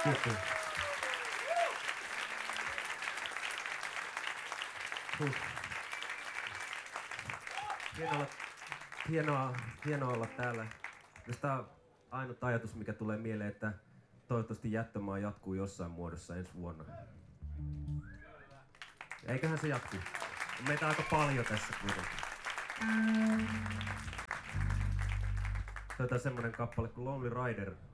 Kiitos. Hienoa olla täällä. Tämä on ainut ajatus, mikä tulee mieleen, että toivottavasti Jättömaa jatkuu jossain muodossa ensi vuonna. Eiköhän se jatku. Meitä on aika paljon tässä kuitenkin. Tämä on semmonen kappale kuin Lonely Rider.